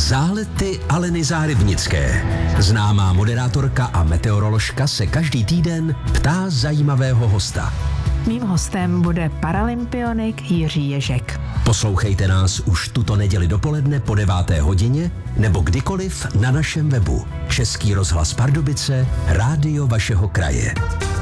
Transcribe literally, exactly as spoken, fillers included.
Zálety Aleny Zárybnické. Známá moderátorka a meteoroložka se každý týden ptá zajímavého hosta. Mým hostem bude paralympionik Jiří Ježek. Poslouchejte nás už tuto neděli dopoledne po deváté hodině nebo kdykoliv na našem webu. Český rozhlas Pardubice, rádio vašeho kraje.